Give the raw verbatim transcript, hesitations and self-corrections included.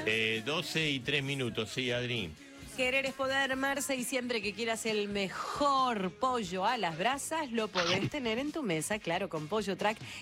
Eh, doce y tres minutos, sí, Adri. Querer es poder, Marce, y siempre que quieras el mejor pollo a las brasas, lo podés tener en tu mesa, claro, con Pollo Track.